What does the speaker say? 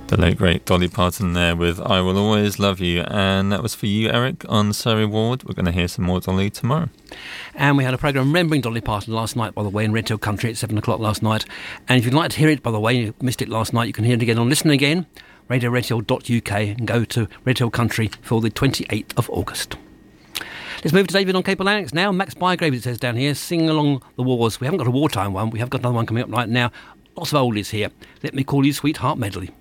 The late great Dolly Parton there with I Will Always Love You, and that was for you, Eric, on Surrey Ward. We're going to hear some more Dolly tomorrow. And we had a programme remembering Dolly Parton last night, by the way, in Redhill Country at 7 o'clock last night. And if you'd like to hear it, by the way, you missed it last night, you can hear it again on Listen Again, radioredhill.uk, and go to Redhill Country for the 28th of August. Let's move to David on Cape Atlantic now. Max Bygrave, it says down here, Sing Along the Wars. We haven't got a wartime one, we have got another one coming up right now. Lots of oldies here. Let Me Call You Sweetheart medley.